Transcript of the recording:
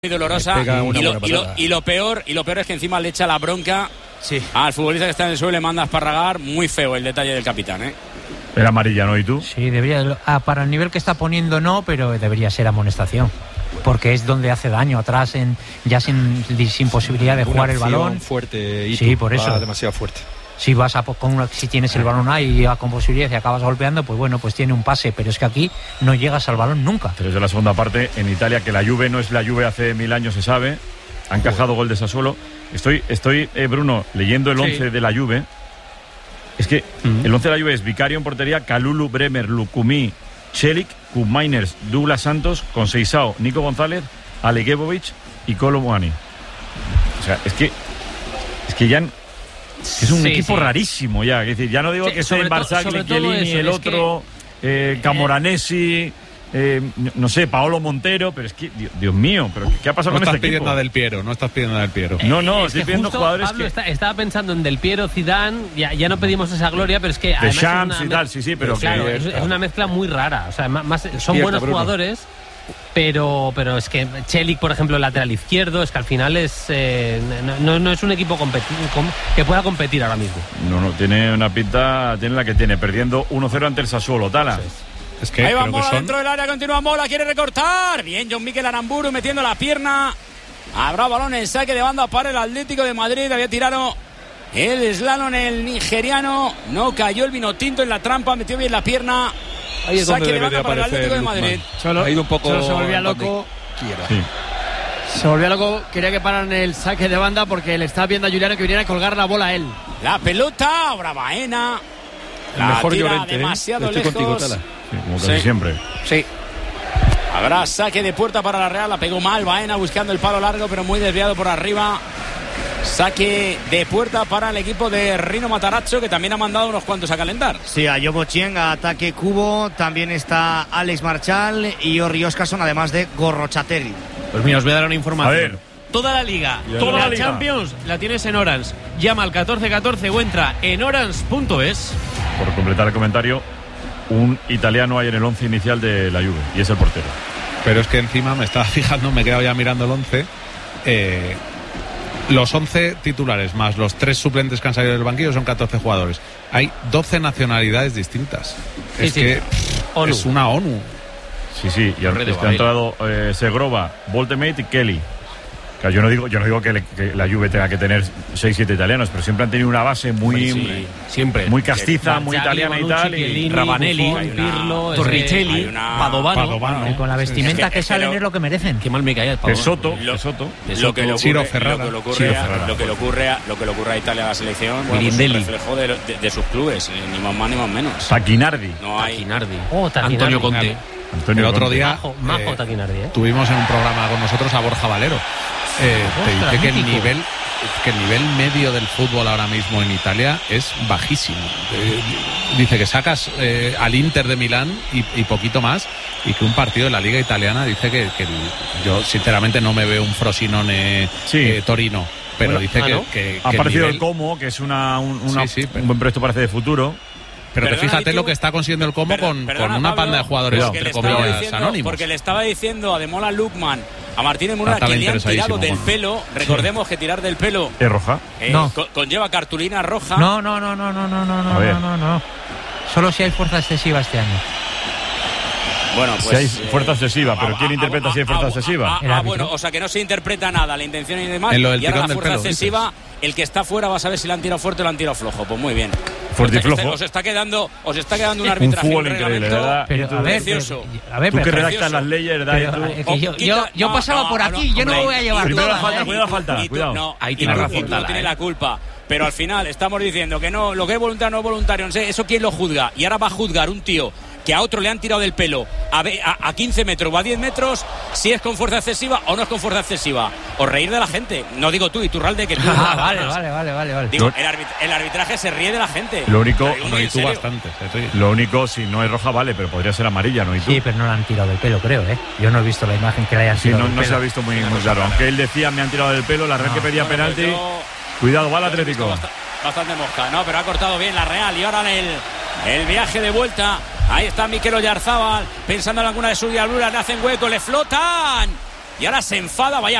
dolorosa y lo peor es que encima le echa la bronca al futbolista que está en el suelo y le manda a esparragar. Muy feo el detalle del capitán, ¿eh? Era amarilla, ¿no? ¿Y tú? Sí, debería, para el nivel que está poniendo no, pero debería ser amonestación, porque es donde hace daño atrás, ya sin posibilidad de jugar el balón fuerte y sí, por eso demasiado fuerte. Si vas si tienes el balón ahí con posibilidad y acabas golpeando, pues bueno, pues tiene un pase, pero es que aquí no llegas al balón nunca. Pero es de la segunda parte en Italia, que la Juve no es la Juve hace 1000 años, se sabe. Han encajado gol de Sassuolo. Estoy Bruno, leyendo el 11 de la Juve. Es que el 11 de la Juve es Vicario en portería, Kalulu, Bremer, Lukumi, Celik, Koopmeiners, Douglas Santos, Conceição, Nico González, Aleguebovic y Kolo Muani. O sea, es que ya es un equipo rarísimo ya. Es decir, ya no digo que sea Barzagli, Chiellini, el otro, Camoranesi, no sé, Paolo Montero, pero es que, Dios mío, pero ¿qué ha pasado con este equipo? No estás pidiendo Del Piero. No, estoy pidiendo jugadores Pablo que... estaba pensando en Del Piero, Zidane, ya no pedimos esa gloria, pero es que además Champs y tal, sí, pero claro, que... es una mezcla muy rara, o sea, son buenos jugadores, pero es que Celik, por ejemplo, el lateral izquierdo, es que al final no es un equipo que pueda competir ahora mismo. No, tiene una pinta, tiene la que tiene, perdiendo 1-0 ante el Sassuolo, Tala. Es que ahí va Mola dentro del área, continúa Mola, quiere recortar. Bien, John Mikel Aramburu metiendo la pierna. Habrá balón en saque de banda para el Atlético de Madrid. Había tirado el slalom el nigeriano. No cayó el vino tinto en la trampa, metió bien la pierna. Ahí es saque donde de banda para el Atlético de Madrid. Ha ido un poco. Solo se volvía loco. Sí. Se volvía loco, quería que pararan el saque de banda porque le estaba viendo a Juliano que viniera a colgar la bola a él. La pelota, ahora Baena. El mejor Llorente, demasiado estoy lejos. Contigo, Tala. Sí, como casi siempre. Sí. Habrá saque de puerta para la Real. La pegó mal Baena buscando el palo largo, pero muy desviado por arriba. Saque de puerta para el equipo de Rino Matarazzo, que también ha mandado unos cuantos a calentar. Sí, a Yobo Chieng, a ataque Cubo. También está Alex Marchal y Orri Oscarson, además de Gorrochateri. Pues mira, os voy a dar una información. A ver. Toda la liga, toda la liga. Champions la tienes en Orange. Llama al 1414 o entra en orange.es. Por completar el comentario, un italiano hay en el 11 inicial de la Juve y es el portero. Pero es que encima me estaba fijando, me he quedado ya mirando el 11. Los 11 titulares más los 3 suplentes que han salido del banquillo son 14 jugadores. Hay 12 nacionalidades distintas. Es una ONU. Sí, y han entrado Segrova, Voltemate y Kelly. Claro, yo no digo que la Juve tenga que tener 6-7 italianos, pero siempre han tenido una base muy castiza, muy italiana y tal. Chiellini, Ravanelli, Pirlo, Torricelli, Padovano. Con la vestimenta que salen es lo que merecen. Qué mal me caía el Soto. Lo que le ocurre a Italia, a la selección, bueno, pues es un reflejo de sus clubes, ni más más ni más menos. Taquinardi. No hay. Taquinardi. Antonio Conte. El otro día Majo Taquinardi, tuvimos en un programa con nosotros a Borja Valero. Te dice que el nivel medio del fútbol ahora mismo en Italia es bajísimo. Dice que sacas al Inter de Milán y poquito más, y que un partido de la Liga Italiana, dice que yo sinceramente no me veo un Frosinone Torino, pero dice que ha aparecido el nivel... Como, que es un buen proyecto, parece, de futuro. Pero fíjate lo que está consiguiendo el Como con una panda de jugadores entre comillas anónimos. Porque le estaba diciendo a Demola Lukman, a Martínez Muruna, que le han tirado del pelo. Recordemos que tirar del pelo ¿es roja? No. Conlleva cartulina roja. No. Solo si hay fuerza excesiva este año. Bueno, pues si hay fuerza excesiva, pero ¿quién interpreta si hay fuerza excesiva? Bueno, o sea que no se interpreta nada, la intención y demás. En lo del y ahora tirón la fuerza del pelo, excesiva, el que está fuera va a saber si la han tirado fuerte o la han tirado flojo. Pues muy bien. Fuerte y flojo. Os está quedando un arbitraje, un fútbol increíble, ¿verdad? Pero precioso. Tú que redactas las leyes, ¿verdad? Yo pasaba por aquí, yo no me voy a llevar Primero todas, cuidado la falta, cuidado. No, ahí tiene razón. No tiene la culpa. Pero al final estamos diciendo que no, lo que es voluntario no es voluntario, no sé, eso quién lo juzga. Y ahora va a juzgar un tío que a otro le han tirado del pelo a 15 metros o a 10 metros, si es con fuerza excesiva o no es con fuerza excesiva. O reír de la gente. No digo tú, Iturralde, que tú... Vale. Digo, el arbitraje se ríe de la gente. Lo único, Lo único, si no es roja, vale, pero podría ser amarilla, ¿no? ¿Y tú? Sí, pero no la han tirado del pelo, creo, ¿eh? Yo no he visto la imagen que le hayan tirado del pelo. No se ha visto muy claro. Aunque él decía, me han tirado del pelo, la Real que pedía penalti. Cuidado, va el Atlético. Bastante mosca, no, pero ha cortado bien la Real. Y ahora el viaje de vuelta Ahí está Mikel Oyarzábal, pensando en alguna de sus diabluras, le hacen hueco, le flotan. y ahora se enfada, vaya